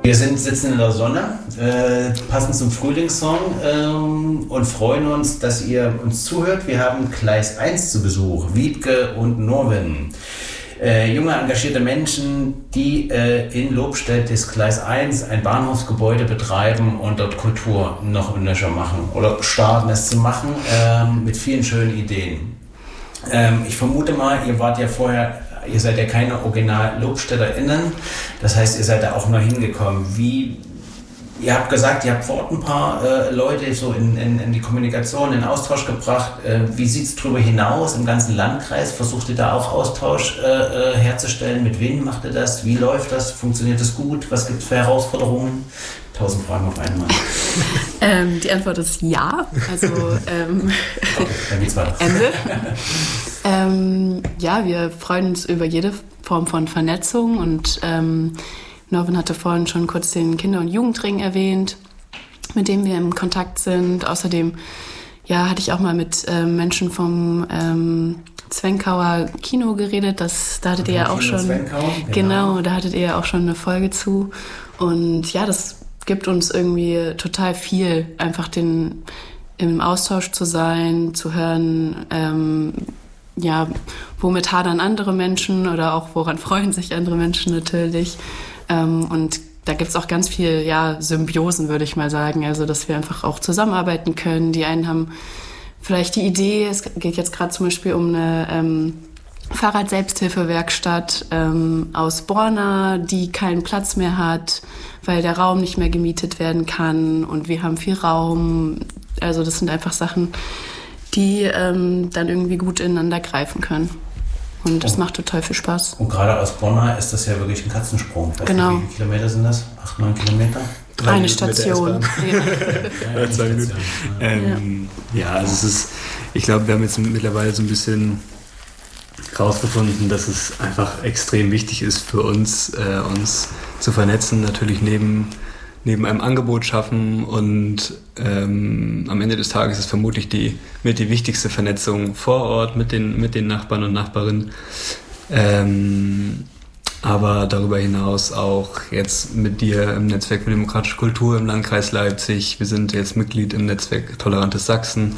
Wir sitzen in der Sonne, passend zum Frühlingssong und freuen uns, dass ihr uns zuhört. Wir haben Gleis 1 zu Besuch, Wiebke und Norwin. Junge, engagierte Menschen, die in Lobstedt das Gleis 1 ein Bahnhofsgebäude betreiben und dort Kultur noch und nöcher machen oder starten es zu machen mit vielen schönen Ideen. Ich vermute mal, ihr seid ja keine Original-LobstädterInnen, das heißt, ihr seid da auch neu hingekommen. Ihr habt gesagt, ihr habt vor Ort ein paar Leute so in die Kommunikation, in den Austausch gebracht. Wie sieht es darüber hinaus im ganzen Landkreis? Versucht ihr da auch Austausch herzustellen? Mit wem macht ihr das? Wie läuft das? Funktioniert das gut? Was gibt es für Herausforderungen? 1000 Fragen auf einmal. Die Antwort ist ja. Also okay, dann geht's weiter. Ende. Ja, wir freuen uns über jede Form von Vernetzung und Norwin hatte vorhin schon kurz den Kinder- und Jugendring erwähnt, mit dem wir im Kontakt sind. Außerdem hatte ich auch mal mit Menschen vom Zwenkauer Kino geredet. Da hattet ihr ja auch schon. Genau, da hattet ihr ja auch schon eine Folge zu. Und ja, das gibt uns irgendwie total viel, einfach im Austausch zu sein, zu hören, womit hadern andere Menschen oder auch woran freuen sich andere Menschen natürlich. Und da gibt's auch ganz viel Symbiosen, würde ich mal sagen. Also, dass wir einfach auch zusammenarbeiten können. Die einen haben vielleicht die Idee, es geht jetzt gerade zum Beispiel um eine Fahrrad-Selbsthilfewerkstatt aus Borna, die keinen Platz mehr hat, weil der Raum nicht mehr gemietet werden kann. Und wir haben viel Raum. Also das sind einfach Sachen, die dann irgendwie gut ineinander greifen können. Und das macht total viel Spaß. Und gerade aus Bonn ist das ja wirklich ein Katzensprung. Ich weiß nicht, wie viele Kilometer sind das? 8, 9 Kilometer? Eine Station. Ich glaube, wir haben jetzt mittlerweile so ein bisschen rausgefunden, dass es einfach extrem wichtig ist für uns, uns zu vernetzen, natürlich neben einem Angebot schaffen und am Ende des Tages ist vermutlich die wichtigste Vernetzung vor Ort mit den Nachbarn und Nachbarinnen. Aber darüber hinaus auch jetzt mit dir im Netzwerk für demokratische Kultur im Landkreis Leipzig. Wir sind jetzt Mitglied im Netzwerk Tolerantes Sachsen.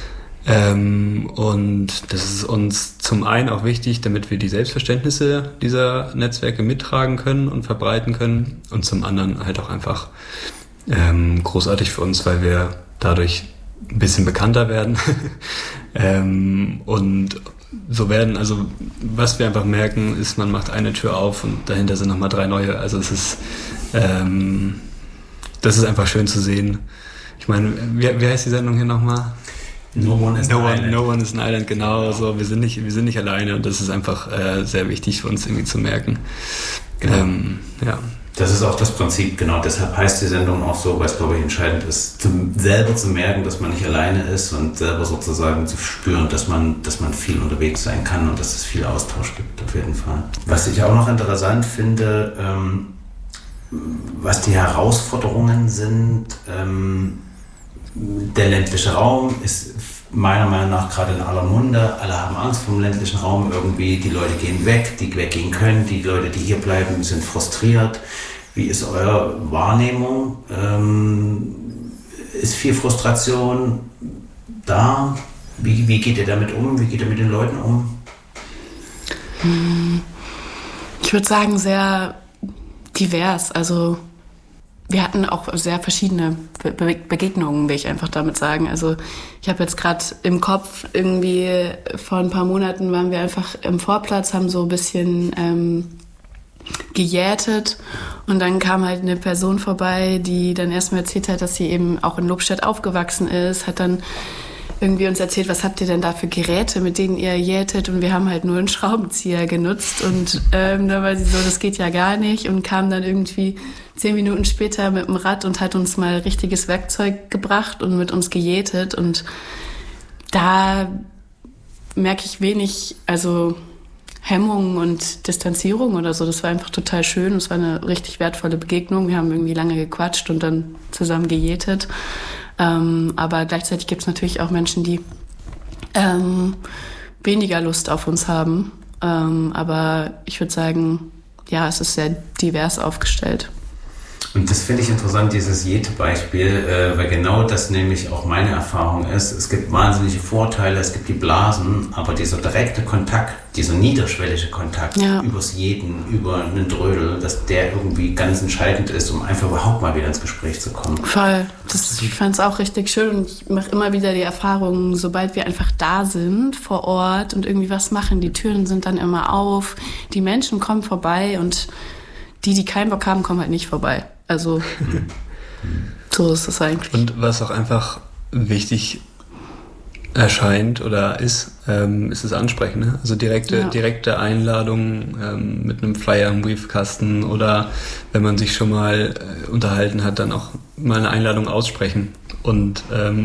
Und das ist uns zum einen auch wichtig, damit wir die Selbstverständnisse dieser Netzwerke mittragen können und verbreiten können und zum anderen halt auch einfach großartig für uns, weil wir dadurch ein bisschen bekannter werden und so werden, also was wir einfach merken, ist, man macht eine Tür auf und dahinter sind nochmal 3 neue, also es ist das ist einfach schön zu sehen. Ich meine, wie heißt die Sendung hier nochmal? No one is an island. No one is an island, genau. So, wir sind nicht alleine und das ist einfach sehr wichtig für uns irgendwie zu merken. Genau. Das ist auch das Prinzip, genau. Deshalb heißt die Sendung auch so, weil es, glaube ich, entscheidend ist, selber zu merken, dass man nicht alleine ist und selber sozusagen zu spüren, dass man viel unterwegs sein kann und dass es viel Austausch gibt, auf jeden Fall. Was ich auch noch interessant finde, was die Herausforderungen sind, der ländliche Raum ist meiner Meinung nach gerade in aller Munde. Alle haben Angst vor dem ländlichen Raum irgendwie. Die Leute gehen weg, die weggehen können. Die Leute, die hier bleiben, sind frustriert. Wie ist eure Wahrnehmung? Ist viel Frustration da? Wie geht ihr damit um? Wie geht ihr mit den Leuten um? Ich würde sagen, sehr divers. Also wir hatten auch sehr verschiedene Begegnungen, will ich einfach damit sagen. Also ich habe jetzt gerade im Kopf irgendwie vor ein paar Monaten waren wir einfach im Vorplatz, haben so ein bisschen gejätet und dann kam halt eine Person vorbei, die dann erstmal erzählt hat, dass sie eben auch in Lobstedt aufgewachsen ist, hat dann irgendwie uns erzählt, was habt ihr denn da für Geräte, mit denen ihr jätet, und wir haben halt nur einen Schraubenzieher genutzt und da war sie so, das geht ja gar nicht, und kam dann irgendwie 10 Minuten später mit dem Rad und hat uns mal richtiges Werkzeug gebracht und mit uns gejätet, und da merke ich wenig, also Hemmung und Distanzierung oder so. Das war einfach total schön. Es war eine richtig wertvolle Begegnung. Wir haben irgendwie lange gequatscht und dann zusammen gejätet. Aber gleichzeitig gibt es natürlich auch Menschen, die weniger Lust auf uns haben. Aber ich würde sagen, ja, es ist sehr divers aufgestellt. Und das finde ich interessant, dieses Jete-Beispiel, weil genau das nämlich auch meine Erfahrung ist. Es gibt wahnsinnige Vorteile, es gibt die Blasen, aber dieser direkte Kontakt, dieser niederschwellige Kontakt übers Jeden, über einen Drödel, dass der irgendwie ganz entscheidend ist, um einfach überhaupt mal wieder ins Gespräch zu kommen. Voll. Ich fand es auch richtig schön und ich mache immer wieder die Erfahrung, sobald wir einfach da sind vor Ort und irgendwie was machen, die Türen sind dann immer auf, die Menschen kommen vorbei und die keinen Bock haben, kommen halt nicht vorbei. Also so ist es eigentlich. Und was auch einfach wichtig erscheint oder ist das Ansprechen. Ne? Also direkte Einladung mit einem Flyer im Briefkasten oder wenn man sich schon mal unterhalten hat, dann auch mal eine Einladung aussprechen. Und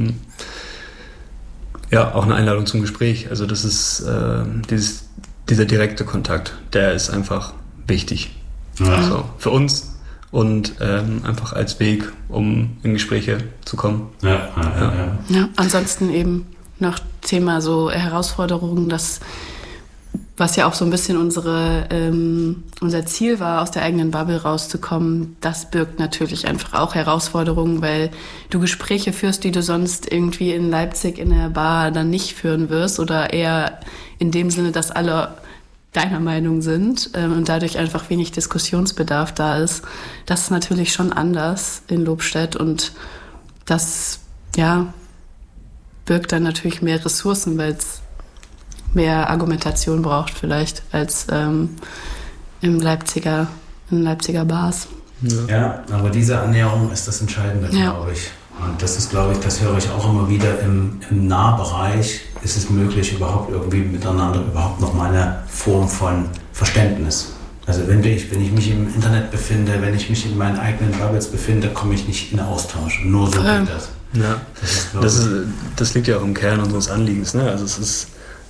auch eine Einladung zum Gespräch. Also das ist dieser direkte Kontakt, der ist einfach wichtig. Ja. Also für uns und einfach als Weg, um in Gespräche zu kommen. Ja, ansonsten eben noch Thema so Herausforderungen, was ja auch so ein bisschen unser Ziel war, aus der eigenen Bubble rauszukommen, das birgt natürlich einfach auch Herausforderungen, weil du Gespräche führst, die du sonst irgendwie in Leipzig in der Bar dann nicht führen wirst oder eher in dem Sinne, dass alle deiner Meinung sind und dadurch einfach wenig Diskussionsbedarf da ist. Das ist natürlich schon anders in Lobstedt und das, birgt dann natürlich mehr Ressourcen, weil es mehr Argumentation braucht vielleicht als in Leipziger Bars. Ja, aber diese Annäherung ist das Entscheidende, glaube ich. Und das ist, glaube ich, das höre ich auch immer wieder im Nahbereich. Ist es möglich, überhaupt irgendwie miteinander überhaupt noch mal eine Form von Verständnis? Also wenn ich mich im Internet befinde, wenn ich mich in meinen eigenen Bubbles befinde, komme ich nicht in Austausch. Und nur so geht das. Ja, das liegt ja auch im Kern unseres Anliegens. Ne? Also es ist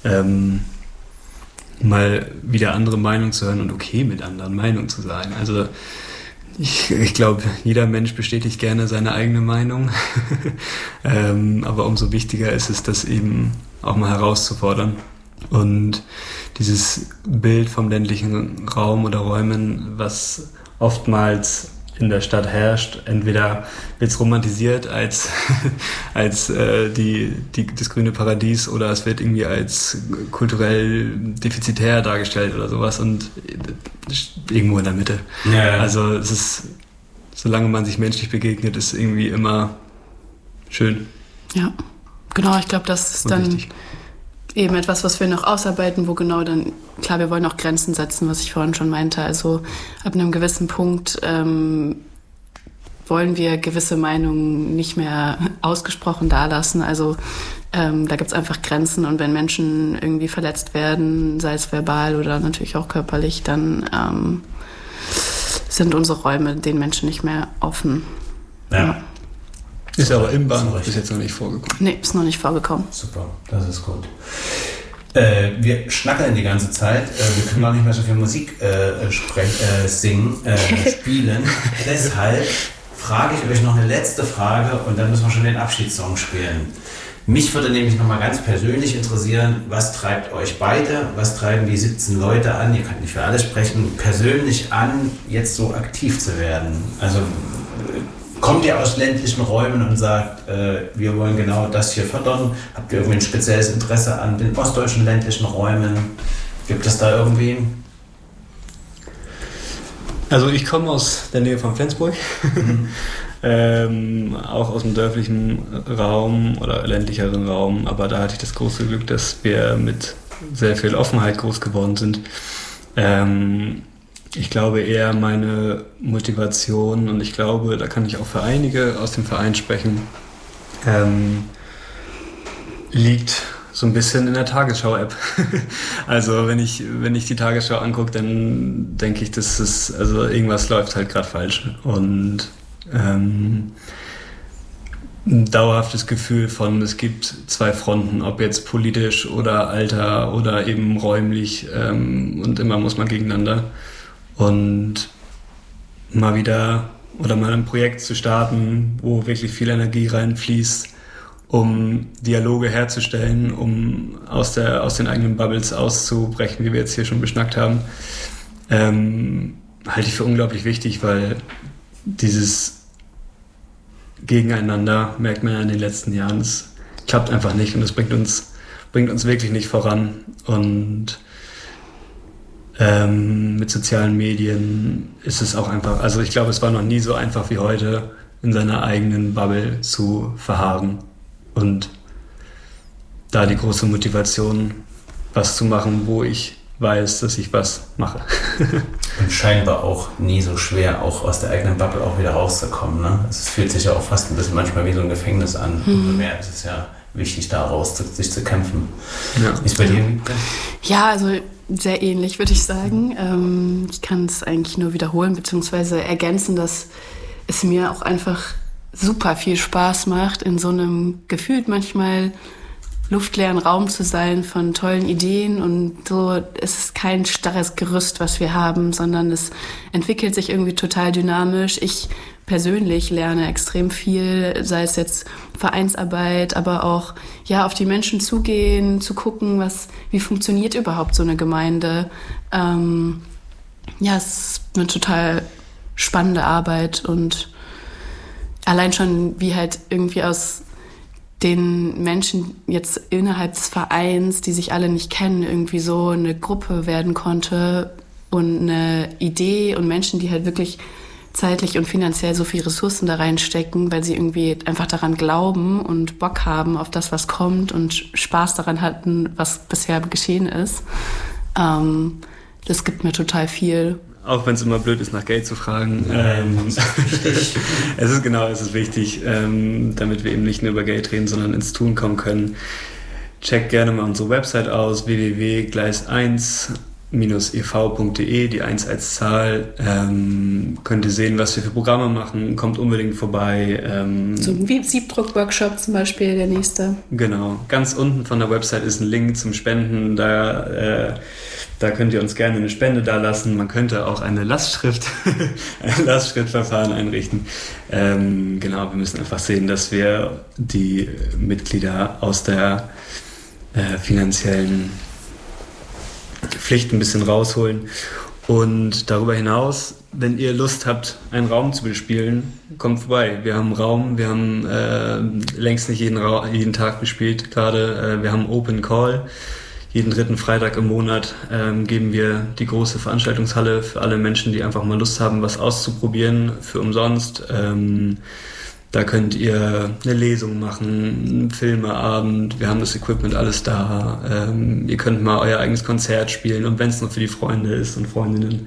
mal wieder andere Meinungen zu hören und okay mit anderen Meinungen zu sein. Also ich glaube, jeder Mensch bestätigt gerne seine eigene Meinung, aber umso wichtiger ist es, das eben auch mal herauszufordern. Und dieses Bild vom ländlichen Raum oder Räumen, was oftmals in der Stadt herrscht, entweder wird es romantisiert als das grüne Paradies oder es wird irgendwie als kulturell defizitär dargestellt oder sowas und irgendwo in der Mitte. Ja. Also es ist, solange man sich menschlich begegnet, ist irgendwie immer schön. Ja, genau, ich glaube, das ist dann wichtig. Eben etwas, was wir noch ausarbeiten, wo genau dann, klar, wir wollen auch Grenzen setzen, was ich vorhin schon meinte. Also ab einem gewissen Punkt wollen wir gewisse Meinungen nicht mehr ausgesprochen dalassen. Also da gibt's einfach Grenzen und wenn Menschen irgendwie verletzt werden, sei es verbal oder natürlich auch körperlich, dann sind unsere Räume den Menschen nicht mehr offen. Ja. Ist aber im Bahnhof bis jetzt noch nicht vorgekommen. Nee, ist noch nicht vorgekommen. Super, das ist gut. Wir schnackeln die ganze Zeit. Wir können auch nicht mehr so viel Musik spielen. Deshalb frage ich euch noch eine letzte Frage und dann müssen wir schon den Abschiedssong spielen. Mich würde nämlich nochmal ganz persönlich interessieren, was treibt euch beide, was treiben die 17 Leute an, ihr könnt nicht für alle sprechen, persönlich an, jetzt so aktiv zu werden? Also kommt ihr aus ländlichen Räumen und sagt, wir wollen genau das hier fördern? Habt ihr irgendwie ein spezielles Interesse an den ostdeutschen ländlichen Räumen? Gibt es da irgendwie? Also ich komme aus der Nähe von Flensburg, auch aus dem dörflichen Raum oder ländlicheren Raum, aber da hatte ich das große Glück, dass wir mit sehr viel Offenheit groß geworden sind. Ich glaube eher meine Motivation und ich glaube, da kann ich auch für einige aus dem Verein sprechen, liegt so ein bisschen in der Tagesschau-App. Also wenn ich die Tagesschau angucke, dann denke ich, also irgendwas läuft halt gerade falsch. Und ein dauerhaftes Gefühl von, es gibt zwei Fronten, ob jetzt politisch oder Alter oder eben räumlich und immer muss man gegeneinander. Und mal wieder oder mal ein Projekt zu starten, wo wirklich viel Energie reinfließt, um Dialoge herzustellen, um aus den eigenen Bubbles auszubrechen, wie wir jetzt hier schon beschnackt haben, halte ich für unglaublich wichtig, weil dieses Gegeneinander, merkt man ja in den letzten Jahren, es klappt einfach nicht und es bringt uns wirklich nicht voran. Und mit sozialen Medien ist es auch einfach, also ich glaube, es war noch nie so einfach wie heute, in seiner eigenen Bubble zu verharren und da die große Motivation, was zu machen, wo ich weiß, dass ich was mache. Und scheinbar auch nie so schwer, auch aus der eigenen Bubble auch wieder rauszukommen. Ne? Es fühlt sich ja auch fast ein bisschen manchmal wie so ein Gefängnis an. Umso mehr ist es ja wichtig, da raus sich zu kämpfen. Ja. Ist bei dir? Ja, also sehr ähnlich, würde ich sagen. Ich kann es eigentlich nur wiederholen bzw. ergänzen, dass es mir auch einfach super viel Spaß macht, in so einem gefühlt manchmal luftleeren Raum zu sein von tollen Ideen und so. Es ist kein starres Gerüst, was wir haben, sondern es entwickelt sich irgendwie total dynamisch. Ich persönlich lerne extrem viel, sei es jetzt Vereinsarbeit, aber auch ja auf die Menschen zugehen, zu gucken, wie funktioniert überhaupt so eine Gemeinde. Ja, es ist eine total spannende Arbeit und allein schon wie halt irgendwie aus den Menschen jetzt innerhalb des Vereins, die sich alle nicht kennen, irgendwie so eine Gruppe werden konnte und eine Idee und Menschen, die halt wirklich zeitlich und finanziell so viel Ressourcen da reinstecken, weil sie irgendwie einfach daran glauben und Bock haben auf das, was kommt und Spaß daran hatten, was bisher geschehen ist. Das gibt mir total viel. Auch wenn es immer blöd ist, nach Geld zu fragen. Es ist wichtig, damit wir eben nicht nur über Geld reden, sondern ins Tun kommen können. Checkt gerne mal unsere Website aus, www.gleis1-ev.de, die 1 als Zahl. Könnt ihr sehen, was wir für Programme machen. Kommt unbedingt vorbei. So ein Siebdruck-Workshop zum Beispiel, der nächste. Genau. Ganz unten von der Website ist ein Link zum Spenden. Da könnt ihr uns gerne eine Spende dalassen. Man könnte auch ein Lastschriftverfahren einrichten. Wir müssen einfach sehen, dass wir die Mitglieder aus der finanziellen Pflicht ein bisschen rausholen. Und darüber hinaus, wenn ihr Lust habt, einen Raum zu bespielen, kommt vorbei. Wir haben einen Raum, wir haben längst nicht jeden Tag bespielt gerade. Wir haben Open Call. Jeden 3. Freitag im Monat geben wir die große Veranstaltungshalle für alle Menschen, die einfach mal Lust haben, was auszuprobieren, für umsonst. Da könnt ihr eine Lesung machen, einen Filmeabend, wir haben das Equipment alles da. Ihr könnt mal euer eigenes Konzert spielen und wenn es nur für die Freunde ist und Freundinnen.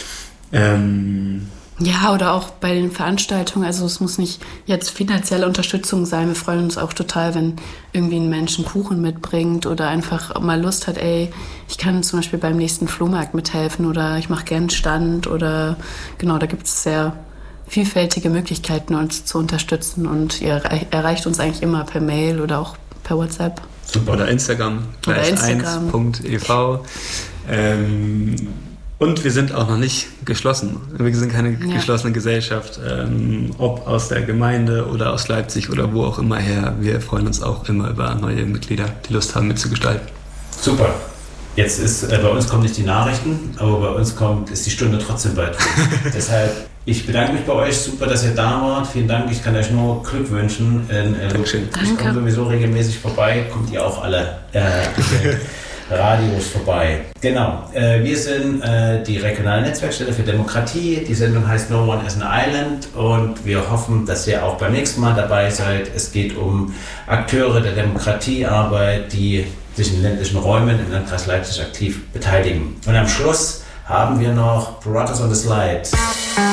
Ja, oder auch bei den Veranstaltungen, also es muss nicht jetzt finanzielle Unterstützung sein. Wir freuen uns auch total, wenn irgendwie ein Mensch einen Kuchen mitbringt oder einfach mal Lust hat, ich kann zum Beispiel beim nächsten Flohmarkt mithelfen oder ich mache gerne einen Stand oder genau, da gibt es sehr vielfältige Möglichkeiten, uns zu unterstützen und ihr erreicht uns eigentlich immer per Mail oder auch per WhatsApp. Super. Oder Instagram, gleis1.ev. Und wir sind auch noch nicht geschlossen. Wir sind keine geschlossene Gesellschaft, ob aus der Gemeinde oder aus Leipzig oder wo auch immer her. Wir freuen uns auch immer über neue Mitglieder, die Lust haben mitzugestalten. Super. Jetzt ist, bei uns kommen nicht die Nachrichten, aber bei uns ist die Stunde trotzdem weit. Deshalb, ich bedanke mich bei euch. Super, dass ihr da wart. Vielen Dank. Ich kann euch nur Glück wünschen. Dankeschön. Ich komme sowieso regelmäßig vorbei. Kommt ihr auch alle Radios vorbei. Genau. Wir sind die regionale Netzwerkstelle für Demokratie. Die Sendung heißt No One is an Island und wir hoffen, dass ihr auch beim nächsten Mal dabei seid. Es geht um Akteure der Demokratiearbeit, die sich in ländlichen Räumen im Landkreis Leipzig aktiv beteiligen. Und am Schluss haben wir noch Brothers on the Slide.